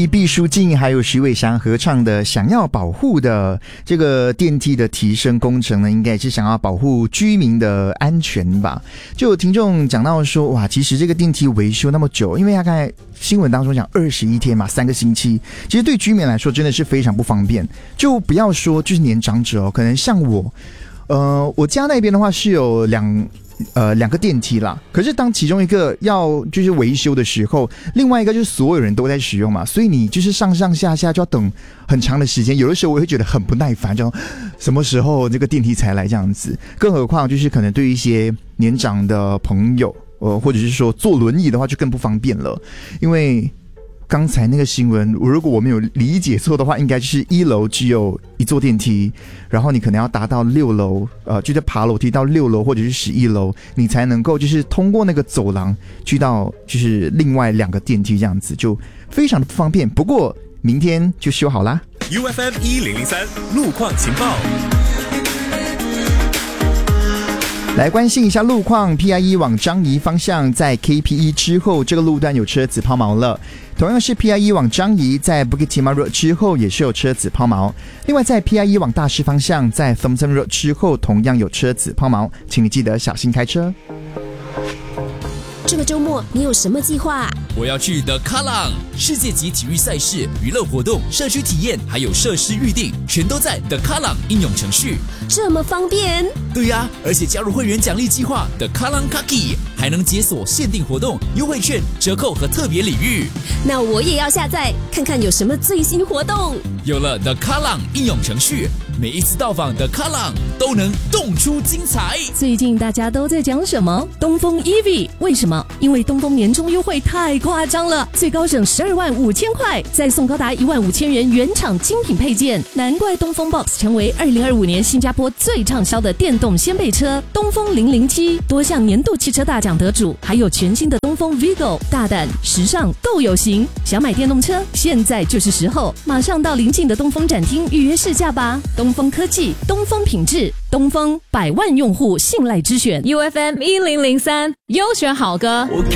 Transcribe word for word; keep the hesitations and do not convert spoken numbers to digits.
梯、毕书尽还有徐伟翔合唱的《想要保护的》这个电梯的提升工程呢，应该是想要保护居民的安全吧。就有听众讲到说，哇，其实这个电梯维修那么久，因为他刚才新闻当中讲二十一天嘛，三个星期，其实对居民来说真的是非常不方便。就不要说就是年长者哦，可能像我，呃，我家那边的话是有两。呃，两个电梯啦，可是当其中一个要就是维修的时候，另外一个就是所有人都在使用嘛，所以你就是上上下下就要等很长的时间，有的时候我会觉得很不耐烦，就什么时候这个电梯才来这样子，更何况就是可能对一些年长的朋友，呃，或者是说坐轮椅的话就更不方便了，因为刚才那个新闻，如果我没有理解错的话，应该就是一楼只有一座电梯，然后你可能要达到六楼，呃，就是爬楼梯到六楼或者是十一楼，你才能够就是通过那个走廊去到就是另外两个电梯，这样子就非常的不方便。不过明天就修好啦。 U F M 一零零三路况情报。 来关心一下路况 ，P I E 往樟宜方向在 K P E 之后，这个路段有车子抛锚了。同样是 P I E 往樟宜，在 Bukit Timah Road 之后也是有车子抛锚。另外在 P I E 往大士方向，在 Thompson Road 之后同样有车子抛锚，请你记得小心开车。 这个周末你有什么计划？ 我要去的卡朗世界级体育赛事、娱乐活动、社区体验，还有设施预定，全都在的卡朗应用程序。 这么方便？ 对呀、啊，而且加入会员奖励计划的卡朗 Kaki 还能解锁限定活动、优惠券、折扣和特别礼遇。 那我也要下载看看有什么最新活动。 有了的卡朗应用程序，每一次到访的卡朗都能动出精彩。 最近大家都在讲什么？东风 E V 为什么？因为东风年终优惠太夸张了，最高省十二万五千块，再送高达一万五千元原厂精品配件，难怪东风 Box 成为二零二五年新加坡最畅销的电动掀背车。东风零零七多项年度汽车大奖得主，还有全新的东风 Vigo， 大胆时尚够有型。想买电动车，现在就是时候，马上到邻近的东风展厅预约试驾吧。东风科技，东风品质，东风百万用户信赖之选。 U F M 一零零三优选好歌。